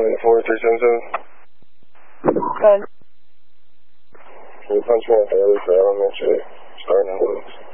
4377. Good. Can you punch me at the other side on that shit? Starting out loose.